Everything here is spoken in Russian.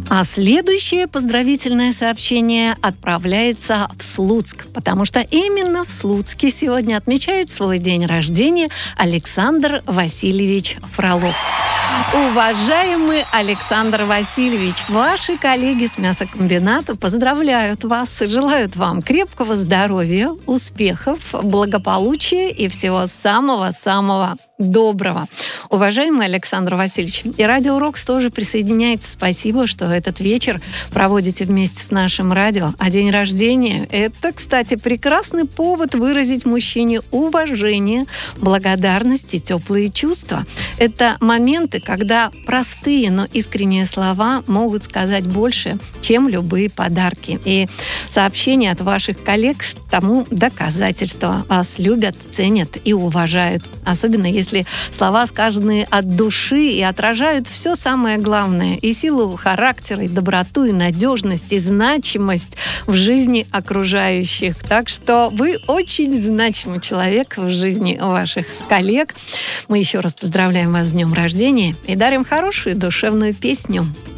А следующее поздравительное сообщение отправляется в Слуцк, потому что именно в Слуцке сегодня отмечает свой день рождения Александр Васильевич Фролов. Уважаемый Александр Васильевич, ваши коллеги с мясокомбината поздравляют вас и желают вам крепкого здоровья, успехов, благополучия и всего самого-самого доброго. Уважаемый Александр Васильевич, и Радио Рокс тоже присоединяется. Спасибо, что этот вечер проводите вместе с нашим радио. А день рождения – это, кстати, прекрасный повод выразить мужчине уважение, благодарность и теплые чувства. Это моменты, когда простые, но искренние слова могут сказать больше, чем любые подарки. И сообщения от ваших коллег тому доказательство. Вас любят, ценят и уважают. Особенно если слова сказаны от души и отражают все самое главное. И силу характера, и доброту, и надежность, и значимость в жизни окружающих. Так что вы очень значимый человек в жизни ваших коллег. Мы еще раз поздравляем вас с днем рождения и дарим хорошую душевную песню.